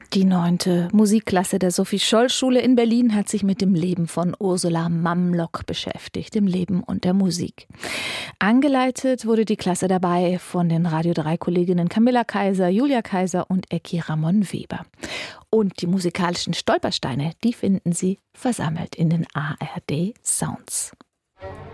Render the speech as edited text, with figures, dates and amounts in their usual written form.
Die 9. Musikklasse der Sophie-Scholl-Schule in Berlin hat sich mit dem Leben von Ursula Mamlock beschäftigt, dem Leben und der Musik. Angeleitet wurde die Klasse dabei von den Radio 3-Kolleginnen Camilla Kaiser, Julia Kaiser und Ecki Ramon Weber. Und die musikalischen Stolpersteine, die finden Sie versammelt in den ARD Sounds.